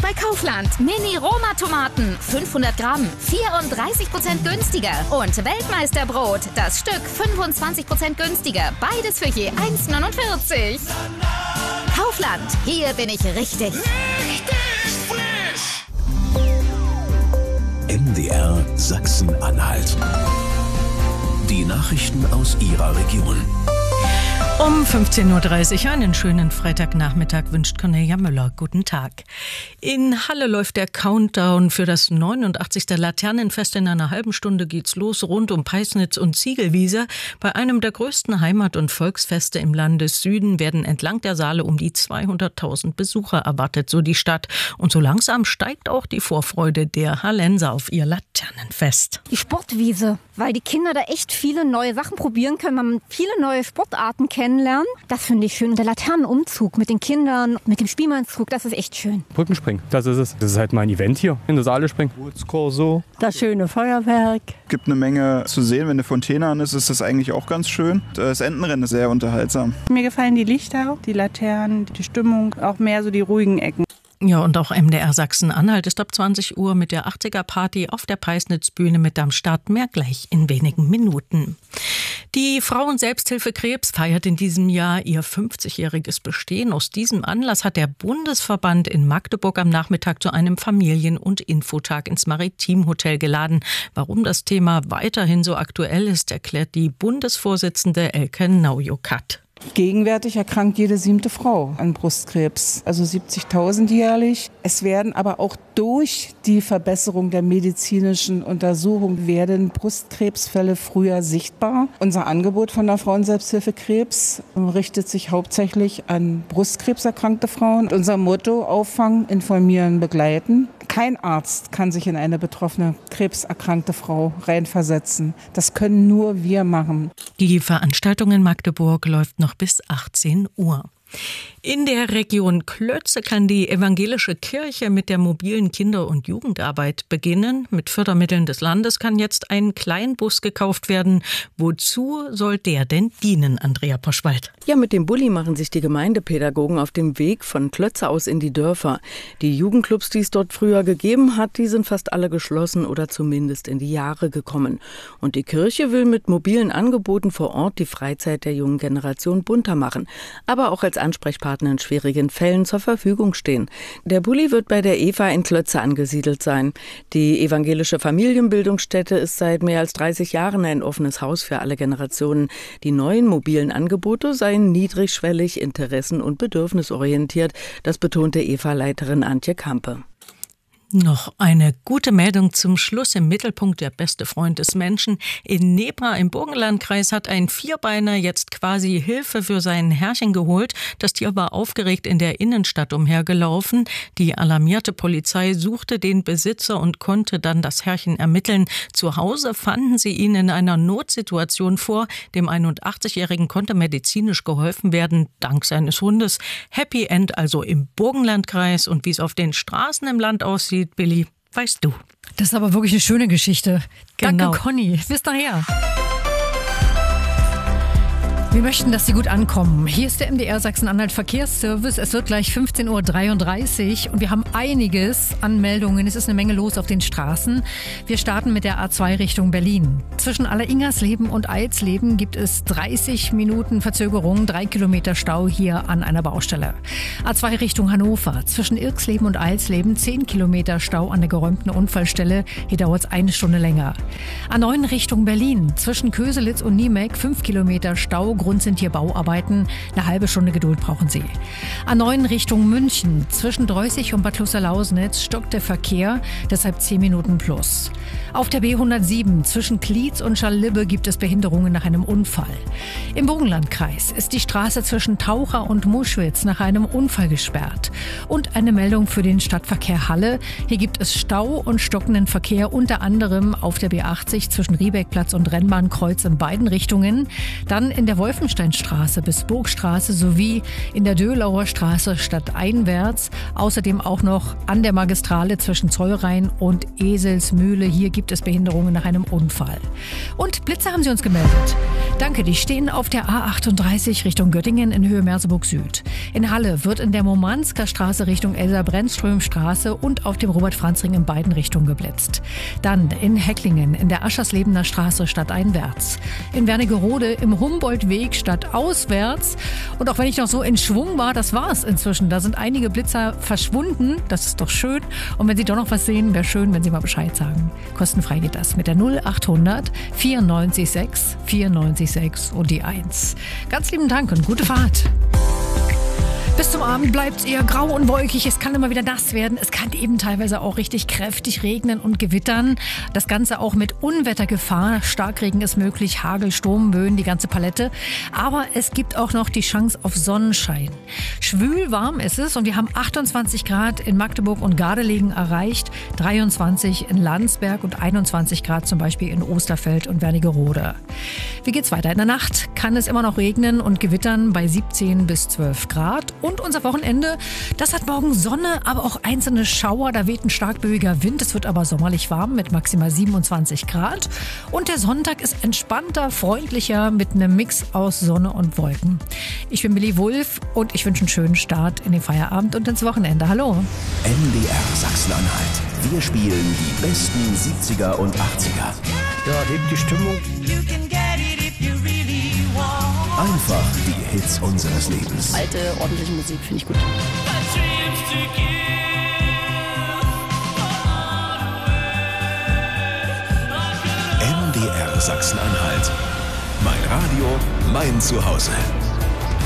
bei Kaufland. Mini-Roma-Tomaten, 500 Gramm, 34% günstiger. Und Weltmeisterbrot, das Stück 25% günstiger. Beides für je 1,49. Kaufland, hier bin ich richtig. Richtig frisch! MDR Sachsen-Anhalt. Die Nachrichten aus Ihrer Region. Um 15.30 Uhr einen schönen Freitagnachmittag wünscht Cornelia Müller. Guten Tag. In Halle läuft der Countdown für das 89. Laternenfest. In einer halben Stunde geht's los rund um Peisnitz und Ziegelwiese. Bei einem der größten Heimat- und Volksfeste im Landessüden werden entlang der Saale um die 200.000 Besucher erwartet, so die Stadt. Und so langsam steigt auch die Vorfreude der Hallenser auf ihr Laternenfest. Die Sportwiese, weil die Kinder da echt viele neue Sachen probieren können, man viele neue Sportarten kennenlernen. Das finde ich schön. Und der Laternenumzug mit den Kindern, mit dem Spielmannszug, das ist echt schön. Brückenspringen, das ist es. Das ist halt mein Event hier in der Saale springen. So. Das schöne Feuerwerk. Gibt eine Menge zu sehen. Wenn eine Fontäne an ist das eigentlich auch ganz schön. Das Entenrennen ist sehr unterhaltsam. Mir gefallen die Lichter, die Laternen, die Stimmung, auch mehr so die ruhigen Ecken. Ja, und auch MDR Sachsen-Anhalt ist ab 20 Uhr mit der 80er-Party auf der Peisnitzbühne mit am Start. Mehr gleich in wenigen Minuten. Die Frauen-Selbsthilfe Krebs feiert in diesem Jahr ihr 50-jähriges Bestehen. Aus diesem Anlass hat der Bundesverband in Magdeburg am Nachmittag zu einem Familien- und Infotag ins Maritim-Hotel geladen. Warum das Thema weiterhin so aktuell ist, erklärt die Bundesvorsitzende Elke Naujokat. Gegenwärtig erkrankt jede 7. Frau an Brustkrebs, also 70.000 jährlich. Es werden aber auch durch die Verbesserung der medizinischen Untersuchung werden Brustkrebsfälle früher sichtbar. Unser Angebot von der Frauenselbsthilfe Krebs richtet sich hauptsächlich an brustkrebserkrankte Frauen. Unser Motto: Auffangen, informieren, begleiten. Kein Arzt kann sich in eine betroffene krebserkrankte Frau reinversetzen. Das können nur wir machen. Die Veranstaltung in Magdeburg läuft noch bis 18 Uhr. In der Region Klötze kann die evangelische Kirche mit der mobilen Kinder- und Jugendarbeit beginnen. Mit Fördermitteln des Landes kann jetzt ein Kleinbus gekauft werden. Wozu soll der denn dienen, Andrea Poschwald? Ja, mit dem Bulli machen sich die Gemeindepädagogen auf dem Weg von Klötze aus in die Dörfer. Die Jugendclubs, die es dort früher gegeben hat, die sind fast alle geschlossen oder zumindest in die Jahre gekommen. Und die Kirche will mit mobilen Angeboten vor Ort die Freizeit der jungen Generation bunter machen, aber auch als Ansprechpartner in schwierigen Fällen zur Verfügung stehen. Der Bulli wird bei der Eva in Klötze angesiedelt sein. Die evangelische Familienbildungsstätte ist seit mehr als 30 Jahren ein offenes Haus für alle Generationen. Die neuen mobilen Angebote seien niedrigschwellig, interessen- und bedürfnisorientiert. Das betonte Eva-Leiterin Antje Kampe. Noch eine gute Meldung zum Schluss. Im Mittelpunkt der beste Freund des Menschen. In Nebra im Burgenlandkreis hat ein Vierbeiner jetzt quasi Hilfe für sein Herrchen geholt. Das Tier war aufgeregt in der Innenstadt umhergelaufen. Die alarmierte Polizei suchte den Besitzer und konnte dann das Herrchen ermitteln. Zu Hause fanden sie ihn in einer Notsituation vor. Dem 81-Jährigen konnte medizinisch geholfen werden, dank seines Hundes. Happy End also im Burgenlandkreis. Und wie es auf den Straßen im Land aussieht, Billy, weißt du. Das ist aber wirklich eine schöne Geschichte. Genau. Danke, Conny. Bis nachher. Wir möchten, dass Sie gut ankommen. Hier ist der MDR Sachsen-Anhalt Verkehrsservice. Es wird gleich 15.33 Uhr und wir haben einiges an Meldungen. Es ist eine Menge los auf den Straßen. Wir starten mit der A2 Richtung Berlin. Zwischen Alleringersleben und Eilsleben gibt es 30 Minuten Verzögerung, 3 Kilometer Stau hier an einer Baustelle. A2 Richtung Hannover. Zwischen Irksleben und Eilsleben 10 Kilometer Stau an der geräumten Unfallstelle. Hier dauert es 1 Stunde länger. A9 Richtung Berlin. Zwischen Köselitz und Niemek 5 Kilometer Stau. Grund sind hier Bauarbeiten. Eine halbe Stunde Geduld brauchen Sie. A9 Richtung München. Zwischen Dreußig und Bad Klosterlausnitz stockt der Verkehr, deshalb 10 Minuten plus. Auf der B107 zwischen Klietz und Schallibbe gibt es Behinderungen nach einem Unfall. Im Burgenlandkreis ist die Straße zwischen Taucher und Muschwitz nach einem Unfall gesperrt. Und eine Meldung für den Stadtverkehr Halle. Hier gibt es Stau und stockenden Verkehr, unter anderem auf der B80 zwischen Riebeckplatz und Rennbahnkreuz in beiden Richtungen. Dann in der Wolfensteinstraße bis Burgstraße sowie in der Döhlauer Straße stadteinwärts. Außerdem auch noch an der Magistrale zwischen Zollrhein und Eselsmühle. Hier gibt es Behinderungen nach einem Unfall. Und Blitzer haben sie uns gemeldet. Danke, die stehen auf der A38 Richtung Göttingen in Höhe Merseburg Süd. In Halle wird in der Momansker Straße Richtung Elsa-Brennström-Straße und auf dem Robert-Franz-Ring in beiden Richtungen geblitzt. Dann in Hecklingen in der Ascherslebener Straße stadteinwärts. In Wernigerode im Humboldt-Weg stadtauswärts. Und auch wenn ich noch so in Schwung war, das war's inzwischen. Da sind einige Blitzer verschwunden. Das ist doch schön. Und wenn Sie doch noch was sehen, wäre schön, wenn Sie mal Bescheid sagen. Kostenfrei geht das mit der 0800 94 6 94 6 und die 1. Ganz lieben Dank und gute Fahrt. Bis zum Abend bleibt es eher grau und wolkig. Es kann immer wieder nass werden. Es kann eben teilweise auch richtig kräftig regnen und gewittern. Das Ganze auch mit Unwettergefahr. Starkregen ist möglich, Hagel, Sturmböen, die ganze Palette. Aber es gibt auch noch die Chance auf Sonnenschein. Schwül warm ist es und wir haben 28 Grad in Magdeburg und Gardelegen erreicht, 23 in Landsberg und 21 Grad zum Beispiel in Osterfeld und Wernigerode. Wie geht's weiter? In der Nacht kann es immer noch regnen und gewittern bei 17 bis 12 Grad. Und unser Wochenende, das hat morgen Sonne, aber auch einzelne Schauer. Da weht ein stark böiger Wind. Es wird aber sommerlich warm mit maximal 27 Grad. Und der Sonntag ist entspannter, freundlicher mit einem Mix aus Sonne und Wolken. Ich bin Billy Wulff und ich wünsche einen schönen Start in den Feierabend und ins Wochenende. Hallo. MDR Sachsen-Anhalt. Wir spielen die besten 70er und 80er. Ja, hebt die Stimmung. Einfach die Hits unseres Lebens. Alte, ordentliche Musik finde ich gut. MDR Sachsen-Anhalt. Mein Radio, mein Zuhause.